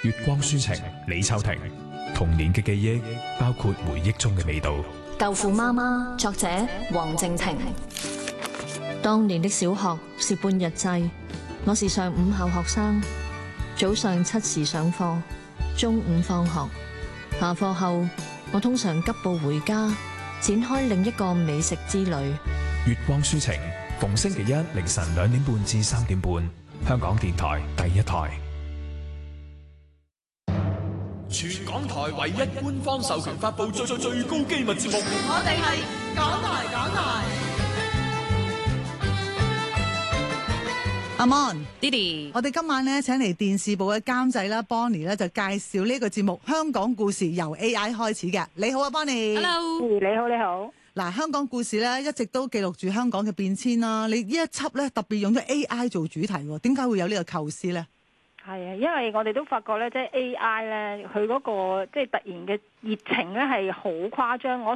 月光書情，李秋婷。童年嘅記憶包括回憶中嘅味道。 豆腐媽媽，作者黃靜婷。當年的小學是半日制，我是上午校學生，早上7時上課，中午放學，下課後我通常急步回家，展開另一個美食之旅。 月光書情，逢星期一凌晨2點半至3點半，香港電台第一台。 全港台唯一官方授權發布最高機密節目， 我哋係港台。阿 Mon、Didi， 我哋今晚咧請嚟電視部嘅監製啦 ，Bonnie 咧就介紹呢個節目《香港故事》由 AI 開始嘅。你好啊 Bonnie。Hello。 你好。嗱，香港故事咧一直都記錄住香港嘅變遷啦。你呢一輯咧特別用咗 AI 做主題喎，點解會有呢個構思咧？ 係啊，因為我哋都發覺咧，即係 AI 咧，佢嗰個即係突然嘅熱情咧係好誇張。